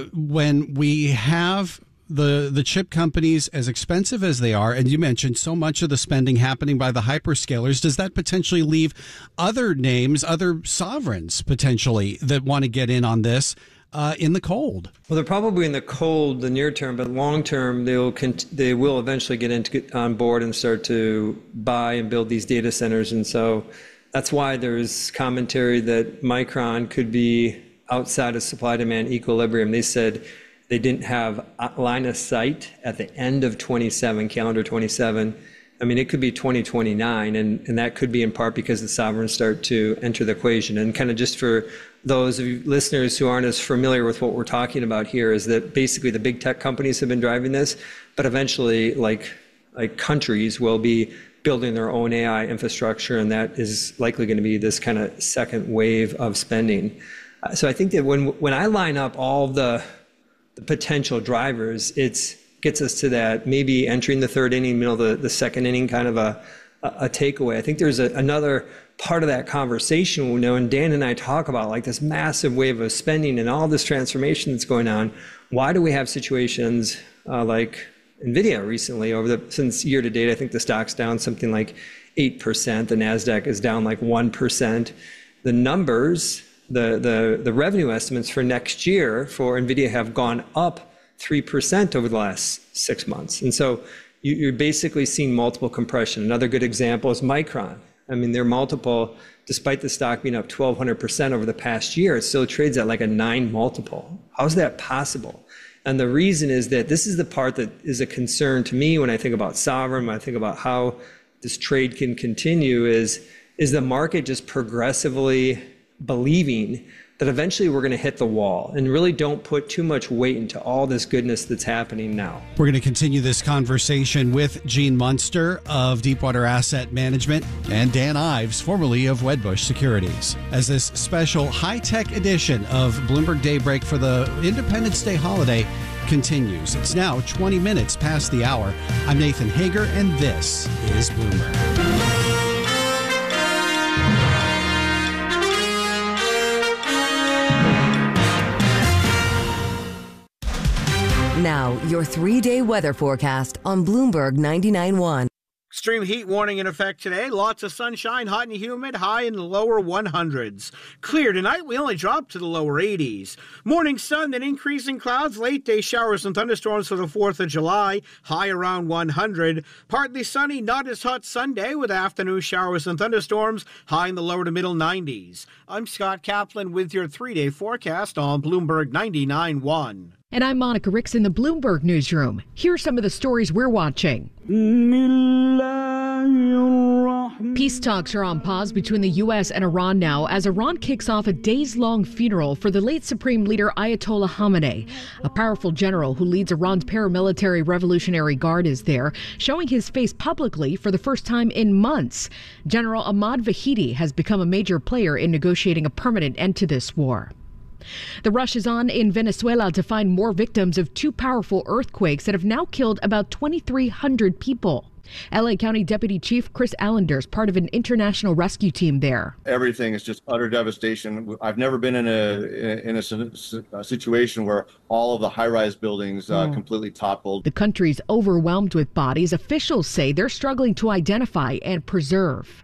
when we have the chip companies as expensive as they are, and you mentioned so much of the spending happening by the hyperscalers, does that potentially leave other names, other sovereigns potentially that want to get in on this in the cold? Well, they're probably in the cold, the near term, but long term, they will eventually get on board and start to buy and build these data centers. And so that's why there's commentary that Micron could be outside of supply-demand equilibrium. They said they didn't have a line of sight at the end of 27, calendar 27. I mean, it could be 2029, and that could be in part because the sovereigns start to enter the equation. And kind of just for those of you listeners who aren't as familiar with what we're talking about here, is that basically the big tech companies have been driving this, but eventually, like countries will be building their own AI infrastructure, and that is likely going to be this kind of second wave of spending. So I think that when I line up all the potential drivers, it gets us to that maybe entering the third inning, middle of the second inning kind of a takeaway. I think there's another part of that conversation, when Dan and I talk about like this massive wave of spending and all this transformation that's going on. Why do we have situations like NVIDIA recently since year to date? I think the stock's down something like 8%. The NASDAQ is down like 1%. The numbers, the revenue estimates for next year for NVIDIA have gone up 3% over the last 6 months. And so you're basically seeing multiple compression. Another good example is Micron. I mean, their multiple, despite the stock being up 1,200% over the past year, it still trades at like a 9 multiple. How's that possible? And the reason is that this is the part that is a concern to me when I think about sovereign, when I think about how this trade can continue, is the market just progressively believing that eventually we're going to hit the wall, and really don't put too much weight into all this goodness that's happening now. We're going to continue this conversation with Gene Munster of Deepwater Asset Management and Dan Ives, formerly of Wedbush Securities, as this special high-tech edition of Bloomberg Daybreak for the Independence Day holiday continues. It's now 20 minutes past the hour. I'm Nathan Hager, and this is Bloomberg. your 3-day weather forecast on Bloomberg 99.1. Extreme heat warning in effect today. Lots of sunshine, hot and humid, high in the lower 100s. Clear tonight, we only drop to the lower 80s. Morning sun, then increasing clouds, late day showers and thunderstorms for the 4th of July, high around 100. Partly sunny, not as hot Sunday with afternoon showers and thunderstorms, high in the lower to middle 90s. I'm Scott Kaplan with your 3-day forecast on Bloomberg 99.1. And I'm Monica Ricks in the Bloomberg Newsroom. Here are some of the stories we're watching. Peace talks are on pause between the U.S. and Iran now as Iran kicks off a days-long funeral for the late Supreme Leader Ayatollah Khamenei. A powerful general who leads Iran's paramilitary Revolutionary Guard is there, showing his face publicly for the first time in months. General Ahmad Vahidi has become a major player in negotiating a permanent end to this war. The rush is on in Venezuela to find more victims of 2 powerful earthquakes that have now killed about 2,300 people. L.A. County Deputy Chief Chris Allender is part of an international rescue team there. Everything is just utter devastation. I've never been in a situation where all of the high-rise buildings completely toppled. The country's overwhelmed with bodies. Officials say they're struggling to identify and preserve.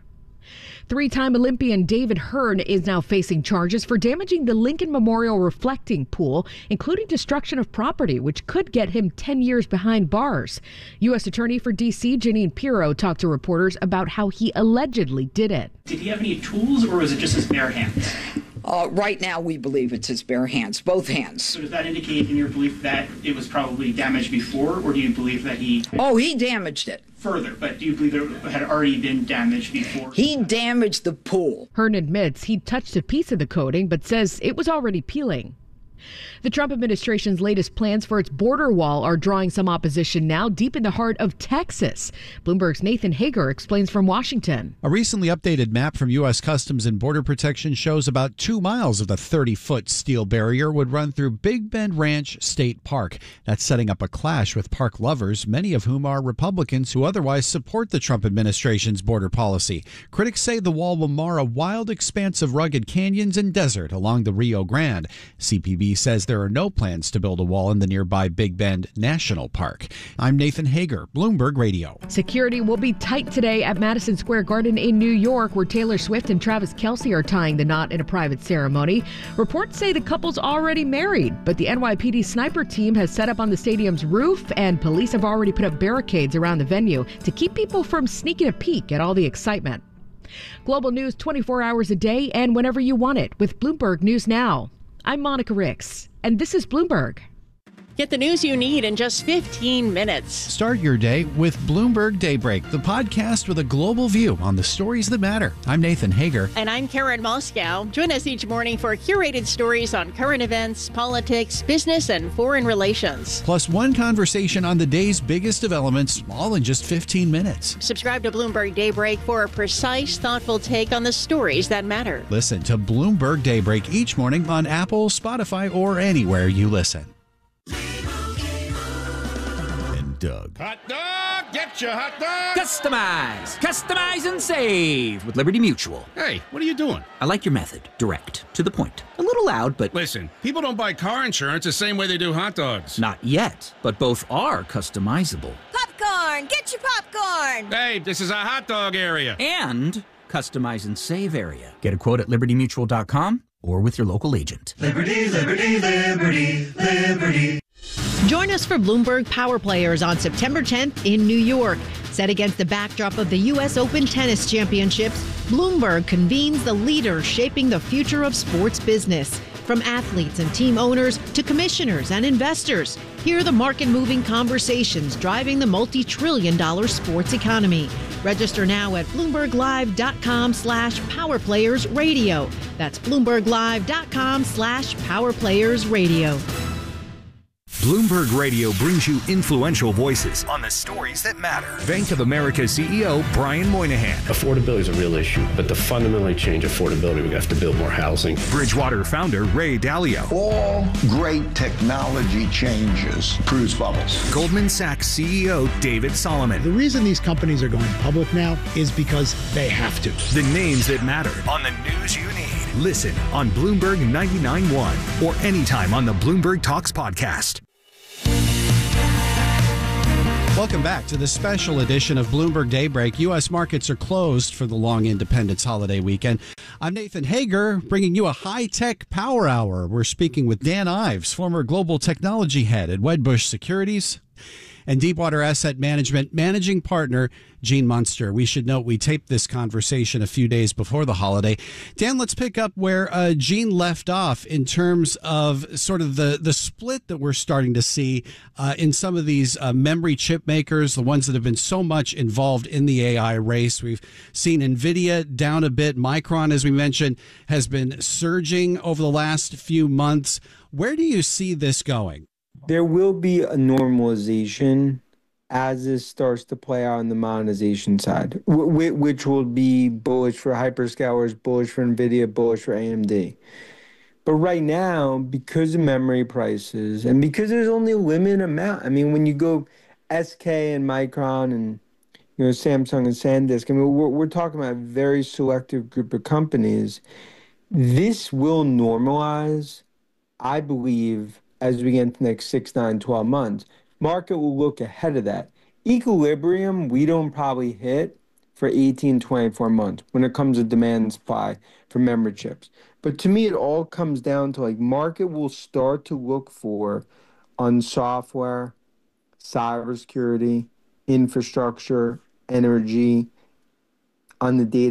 3-time Olympian David Hearn is now facing charges for damaging the Lincoln Memorial reflecting pool, including destruction of property, which could get him 10 years behind bars. U.S. Attorney for D.C. Janine Pirro talked to reporters about how he allegedly did it. Did he have any tools, or was it just his bare hands? Right now, we believe it's his bare hands, both hands. So does that indicate in your belief that it was probably damaged before, or do you believe that he... Oh, he damaged it. Further, but do you believe it had already been damaged before? He damaged the pool. Hearn admits he touched a piece of the coating, but says it was already peeling. The Trump administration's latest plans for its border wall are drawing some opposition now deep in the heart of Texas. Bloomberg's Nathan Hager explains from Washington. A recently updated map from U.S. Customs and Border Protection shows about 2 miles of the 30-foot steel barrier would run through Big Bend Ranch State Park. That's setting up a clash with park lovers, many of whom are Republicans who otherwise support the Trump administration's border policy. Critics say the wall will mar a wild expanse of rugged canyons and desert along the Rio Grande. CPB says there are no plans to build a wall in the nearby Big Bend National Park. I'm Nathan Hager, Bloomberg Radio. Security will be tight today at Madison Square Garden in New York, where Taylor Swift and Travis Kelce are tying the knot in a private ceremony. Reports say the couple's already married, but the NYPD sniper team has set up on the stadium's roof, and police have already put up barricades around the venue to keep people from sneaking a peek at all the excitement. Global news 24 hours a day and whenever you want it with Bloomberg News Now. I'm Monica Ricks, and this is Bloomberg. Get the news you need in just 15 minutes. Start your day with Bloomberg Daybreak, the podcast with a global view on the stories that matter. I'm Nathan Hager. And I'm Karen Moscow. Join us each morning for curated stories on current events, politics, business, and foreign relations. Plus one conversation on the day's biggest developments, all in just 15 minutes. Subscribe to Bloomberg Daybreak for a precise, thoughtful take on the stories that matter. Listen to Bloomberg Daybreak each morning on Apple, Spotify, or anywhere you listen. Doug. Hot dog, get your hot dog. Customize and save with Liberty Mutual. Hey, what are you doing? I like your method. Direct, to the point. A little loud, but... Listen, people don't buy car insurance the same way they do hot dogs. Not yet, but both are customizable. Popcorn, get your popcorn. Hey, this is a hot dog area. And customize and save area. Get a quote at libertymutual.com or with your local agent. Liberty, liberty, liberty, liberty. Join us for Bloomberg Power Players on September 10th in New York. Set against the backdrop of the U.S. Open Tennis Championships, Bloomberg convenes the leaders shaping the future of sports business. From athletes and team owners to commissioners and investors, hear the market-moving conversations driving the multi-trillion-dollar sports economy. Register now at BloombergLive.com/PowerPlayersRadio. That's BloombergLive.com/PowerPlayersRadio. Bloomberg Radio brings you influential voices on the stories that matter. Bank of America CEO Brian Moynihan. Affordability is a real issue, but to fundamentally change affordability, we have to build more housing. Bridgewater founder Ray Dalio. All great technology changes produce bubbles. Goldman Sachs CEO David Solomon. The reason these companies are going public now is because they have to. The names that matter on the news you need. Listen on Bloomberg 99.1 or anytime on the Bloomberg Talks podcast. Welcome back to the special edition of Bloomberg Daybreak. U.S. markets are closed for the long Independence holiday weekend. I'm Nathan Hager, bringing you a high-tech power hour. We're speaking with Dan Ives, former global technology head at Wedbush Securities, and Deepwater Asset Management managing partner Gene Munster. We should note we taped this conversation a few days before the holiday. Dan, let's pick up where Gene left off in terms of sort of the split that we're starting to see in some of these memory chip makers, the ones that have been so much involved in the AI race. We've seen NVIDIA down a bit. Micron, as we mentioned, has been surging over the last few months. Where do you see this going? There will be a normalization as this starts to play out on the monetization side, which will be bullish for hyperscalers, bullish for NVIDIA, bullish for AMD. But right now, because of memory prices and because there's only a limited amount, I mean, when you go SK and Micron and Samsung and SanDisk, I mean, we're talking about a very selective group of companies. This will normalize, I believe, as we get into the next 6, 9, 12 months. Market will look ahead of that. Equilibrium, we don't probably hit for 18, 24 months when it comes to demand and supply for memory chips. But to me, it all comes down to market will start to look for on software, cybersecurity, infrastructure, energy, on the data